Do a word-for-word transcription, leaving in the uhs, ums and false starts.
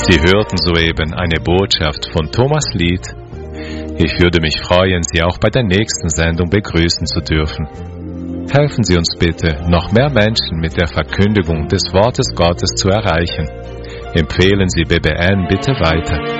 Sie hörten soeben eine Botschaft von Thomas Lied. Ich würde mich freuen, Sie auch bei der nächsten Sendung begrüßen zu dürfen. Helfen Sie uns bitte, noch mehr Menschen mit der Verkündigung des Wortes Gottes zu erreichen. Empfehlen Sie B B N bitte weiter.